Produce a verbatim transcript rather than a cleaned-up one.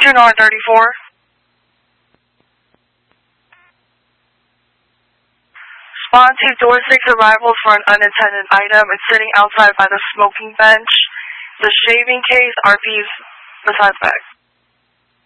two nine thirty-four. Spawn two door six arrival for an unattended item. It's sitting outside by the smoking bench. The shaving case, R P's besides back.